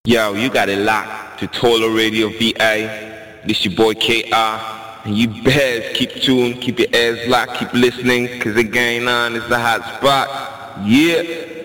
Yo, you got it locked to Tola Radio VA. This your boy KR. And you bears keep tuned, keep your ears locked, keep listening, cause the game on is the hot spot. Yeah.